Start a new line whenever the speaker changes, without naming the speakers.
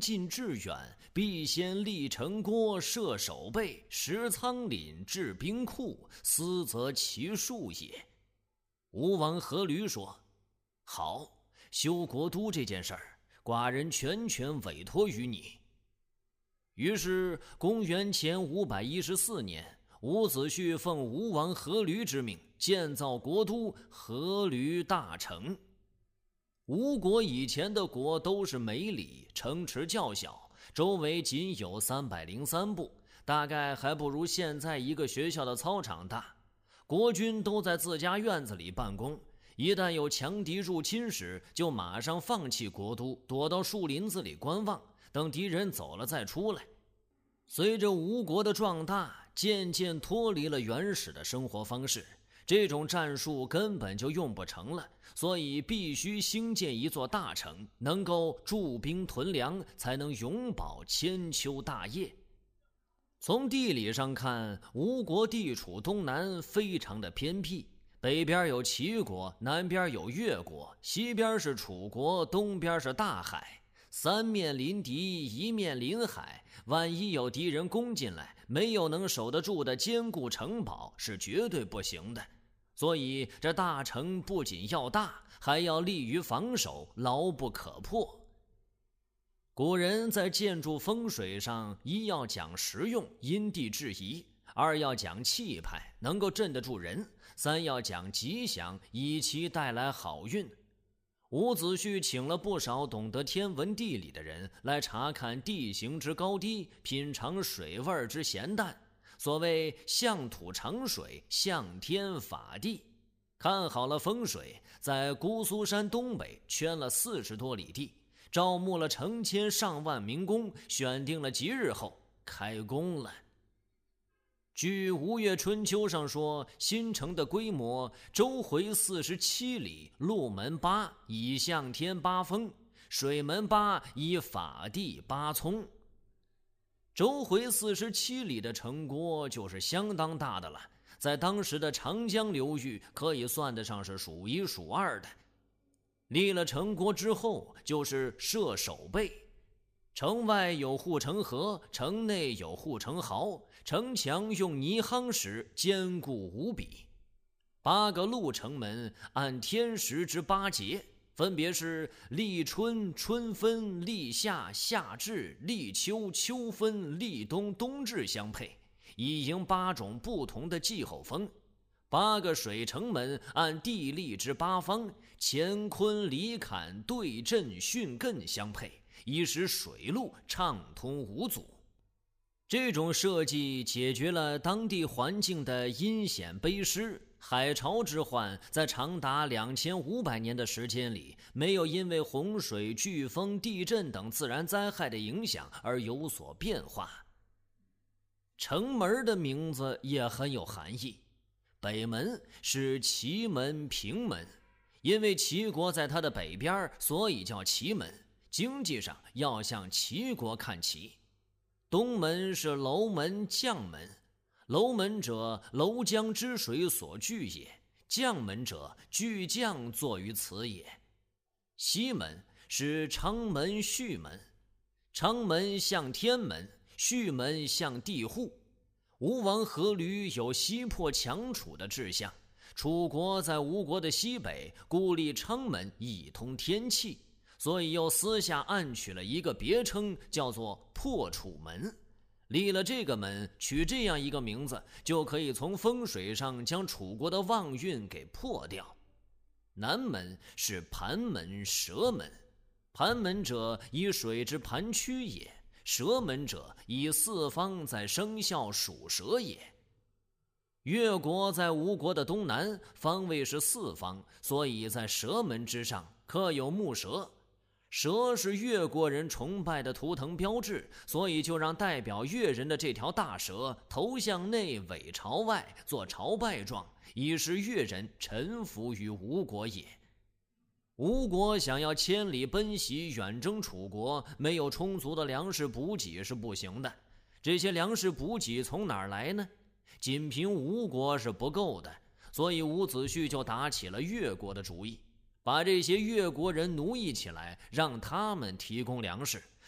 进致远，必先立城郭，设守备，石仓廪，置兵库，斯则其术也。吴王阖闾说：好，修国都这件事儿，寡人全权委托于你。于是公元前514年，伍子胥奉吴王阖闾之命，建造国都阖闾大城。吴国以前的国都是梅里，城池较小，周围仅有303步，大概还不如现在一个学校的操场大。国军都在自家院子里办公，一旦有强敌入侵时，就马上放弃国都，躲到树林子里观望，等敌人走了再出来。随着吴国的壮大，渐渐脱离了原始的生活方式，这种战术根本就用不成了，所以必须兴建一座大城，能够驻兵屯粮，才能永保千秋大业。从地理上看，吴国地处东南，非常的偏僻，北边有齐国，南边有越国，西边是楚国，东边是大海，三面临敌，一面临海，万一有敌人攻进来，没有能守得住的坚固城堡是绝对不行的。所以这大城不仅要大，还要利于防守，牢不可破。古人在建筑风水上，一要讲实用，因地制宜；二要讲气派，能够镇得住人；三要讲吉祥，以其带来好运。伍子胥请了不少懂得天文地理的人来查看地形之高低，品尝水味之咸淡。所谓象土长水，象天法地。看好了风水，在姑苏山东北圈了40多里地，招募了成千上万民工，选定了吉日后开工了。据《吴越春秋》上说，新城的规模周回47里，路门8，以向天8风，水门8，以法地8聪。周回47里的城郭就是相当大的了，在当时的长江流域可以算得上是数一数二的。立了城郭之后，就是设守备。城外有护城河，城内有护城壕，城墙用泥夯实，坚固无比。8个路城门按天时之8节，分别是立春、春分、立夏、夏至、立秋、秋分、立冬、冬至相配，以迎8种不同的气候风。8个水城门按地利之8方，乾坤离坎对震巽艮相配，以使水路畅通无阻。这种设计解决了当地环境的阴险卑湿，海潮之患在长达2500年的时间里，没有因为洪水、飓风、地震等自然灾害的影响而有所变化。城门的名字也很有含义，北门是齐门、平门，因为齐国在它的北边，所以叫齐门，经济上要向齐国看齐。东门是楼门、将门，楼门者，楼江之水所聚也；将门者，巨将坐于此也。西门是昌门、胥门，昌门向天门，胥门向地户。吴王阖闾有西破强楚的志向，楚国在吴国的西北，故立昌门以通天气，所以又私下暗取了一个别称，叫做破楚门。立了这个门，取这样一个名字，就可以从风水上将楚国的旺运给破掉。南门是盘门、蛇门，盘门者，以水之盘曲也；蛇门者，以四方在生肖属蛇也。越国在吴国的东南，方位是四方，所以在蛇门之上刻有木蛇。蛇是越国人崇拜的图腾标志，所以就让代表越人的这条大蛇头向内，尾朝外，做朝拜状，以使越人臣服于吴国也。吴国想要千里奔袭远征楚国，没有充足的粮食补给是不行的。这些粮食补给从哪儿来呢？仅凭吴国是不够的，所以伍子胥就打起了越国的主意，把这些越国人奴役起来，让他们提供粮食，